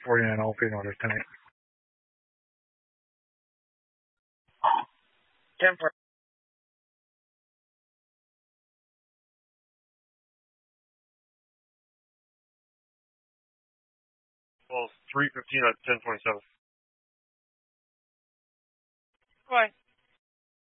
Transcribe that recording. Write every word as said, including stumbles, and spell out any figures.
forty-nine all being orders tonight. ten four. Well, three fifteen at ten twenty-seven. Bye.